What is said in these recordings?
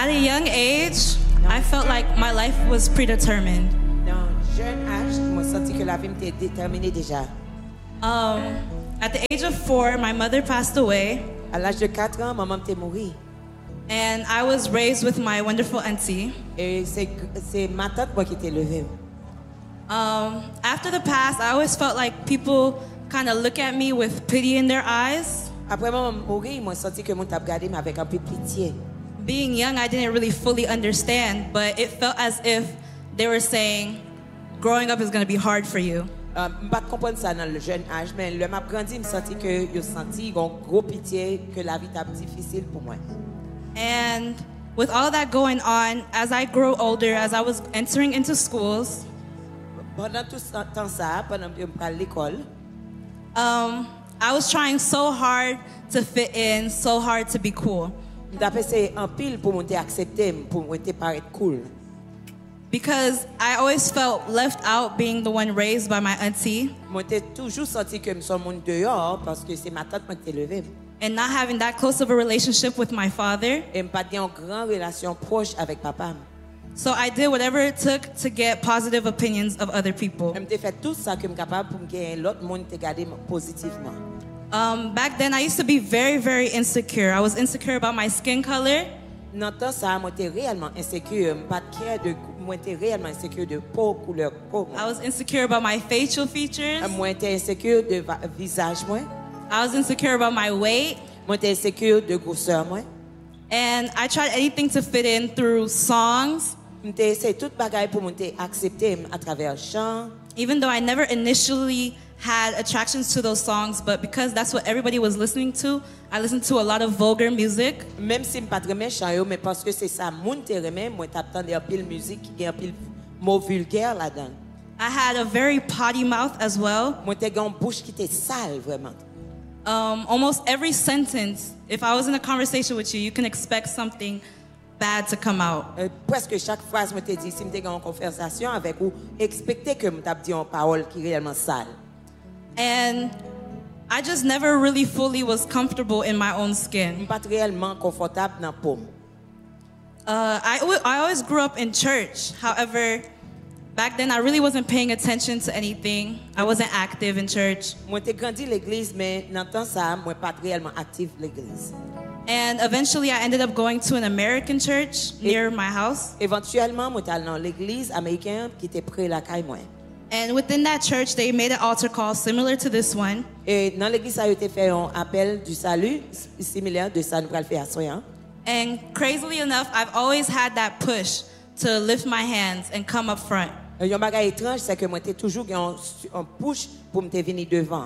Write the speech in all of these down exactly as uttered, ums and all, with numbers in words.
At a young age, I felt like my life was predetermined. Dans jeune âge, moi senti que la vie m'était déterminée déjà. Um, at the age of four, my mother passed away, À l'âge de quatre ans, maman m'était morte. and I was raised with my wonderful auntie. Et c'est c'est ma tante moi qui était levée. Um, after the past, I always felt like people kind of look at me with pity in their eyes. Après maman mourir, moi senti que mon t'a regardé mais avec un peu pitié. Being young, I didn't really fully understand, but it felt as if they were saying, growing up is going to be hard for you. Euh, pas comprendre ça dans le jeune âge, mais le m'a grandi, me senti que yo senti une gros pitié que la vie t'a difficile pour moi. And with all that going on, as I grew older, as I was entering into schools, Pendant tout ce temps ça, pendant que je à l'école, um, I was trying so hard to fit in, so hard to be cool. d'après c'est un pile pour monter accepter, pour monter paraître cool. Because I always felt left out being the one raised by my auntie, Moi t'ai toujours senti que me son monde dehors parce que c'est ma tante qui t'est levée. and not having that close of a relationship with my father. Et pas une grande relation proche avec papa. So I did whatever it took to get positive opinions of other people. Je fait tout ça que me capable pour me gagner l'autre monde te garder positivement. Um, back then, I used to be very, very insecure. I was insecure about my skin color. Dans temps ça, moi t'es réellement insécure, pas de de moi t'es réellement insécure de peau, couleur peau. I was insecure about my facial features. Moi t'es insécure de va- visage moi. I was insecure about my weight. Moi t'es insécure de grosseur moi. And I tried anything to fit in through songs, M'te essayé toute bagaille pour monter accepter à travers chant. even though I never initially had attractions to those songs, but because that's what everybody was listening to, I listened to a lot of vulgar music. Même si m'pas très chant yo, mais parce que c'est ça monde te remet, moi t'attendais un pile musique qui a un pile mot vulgaire là-dedans. I had a very potty mouth as well. Moi t'es une bouche qui était sale vraiment. Um, almost every sentence, if I was in a conversation with you, you can expect something bad to come out. Euh, presque chaque phrase moi te dit si m'te en conversation avec ou expecter que m't'a dit une parole qui réellement sale. And I just never really fully was comfortable in my own skin. M'pas réellement confortable dans peau. Uh, I, w- I always grew up in church. However, back then I really wasn't paying attention to anything. I wasn't active in church. Moi t'ai grandi l'église mais dans temps ça moi pas réellement active l'église. And eventually I ended up going to an American church near my house. Éventuellement moi t'allais dans l'église américaine qui était près la caille moi. And within that church, they made an altar call similar to this one. Et dans l'église ça a été fait un appel du salut similaire de ça nous va le faire à soir. And crazily enough, I've always had that push to lift my hands and come up front. Un bagage étrange c'est que moi t'ai toujours un, un push pour me te venir devant.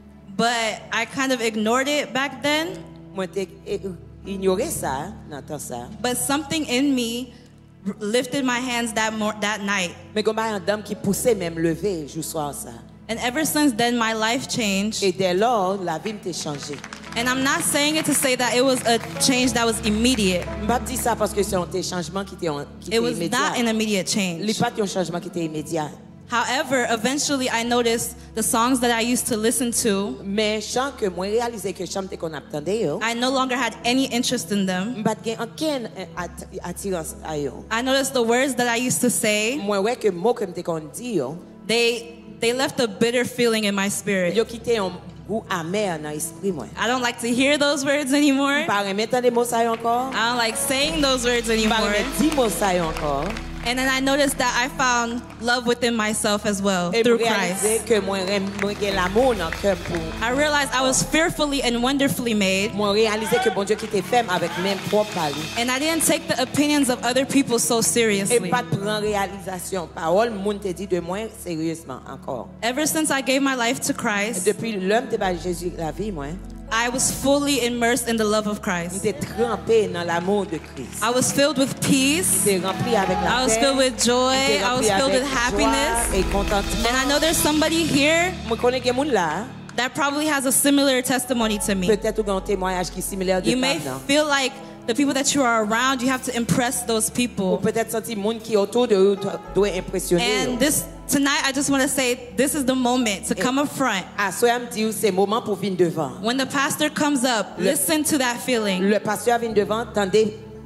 But I kind of ignored it back then. Moi t'ai ignoré ça dans temps ça. But something in me r- lifted my hands that mor- that night. Mais comme un dame qui poussait même lever jour soir ça. And ever since then, my life changed. Et dès lors la vie m'a changé. And I'm not saying it to say that it was a change that was immediate. M'pas dit ça parce que c'est un changement qui était en- qui It était was immédiat. not an immediate Il change. pas un changement qui était immédiat. However, eventually I noticed the songs that I used to listen to, Mais chant que moi réalisé que chant qu'on attendait yo, I no longer had any interest in them. m'pas gen aucun attirance à yo. I noticed the words that I used to say, Moi ouais que mot que m'te kon dit yo, they they left a bitter feeling in my spirit. yo quitté un goût amer dans esprit moi. I don't like to hear those words anymore. Pas remettre entendre mots ça yo encore. I don't like saying those words Pas anymore. remettre dix mots ça yo encore. And then I noticed that I found love within myself as well Et through réaliser Christ. que moi rem- moi gen l'amour dans cœur pour I realized I was fearfully and wonderfully made, moi réaliser que bon Dieu qui t'est fait avec même propre parole. and I didn't take the opinions of other people so Et seriously. pas de prendre réalisation. Parole moun te dit de moi sérieusement encore. Ever since I gave my life to Et Christ, depuis l'homme te bat Jésus la vie moi, I was fully immersed in the love of Christ. t'es trempé dans l'amour de Christ. I was filled with peace. T'es rempli avec la I was paix. filled with joy. T'es I rempli was filled avec with joie happiness. et contentement. And I know there's somebody here Moi connais que moun là, that probably has a similar testimony to me. peut-être ou un témoignage qui est similaire de You may toi. feel like the people that you are around, you have to impress those Ou people. peut-être sentir moun qui autour de eux doit impressionner. And this tonight, I just want to say this is the moment to come up front. Ah, soit me dit c'est moment pour venir devant. When the pastor comes up, Le- listen to that feeling. Le pasteur vient devant, tendez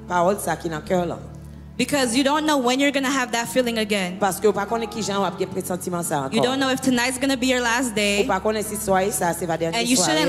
Parole ça qui dans cœur là. Because you don't know when you're going to have that feeling again. Parce que pas connaît qui gens va bien pressentiment ça encore. You don't know if tonight's going to be your last Ou day. pas connaît si soirée ça c'est va dernière And you soirée. shouldn't